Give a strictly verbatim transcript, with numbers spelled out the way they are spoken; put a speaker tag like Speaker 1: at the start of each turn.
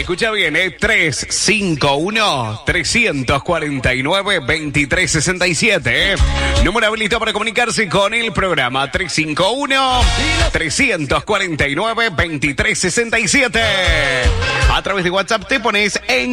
Speaker 1: escucha bien, ¿eh? tres cinco uno, tres cuatro nueve, dos tres seis siete, ¿eh? Número habilitado para comunicarse con el programa tres cinco uno, tres cuatro nueve, dos tres seis siete. A través de WhatsApp te pones en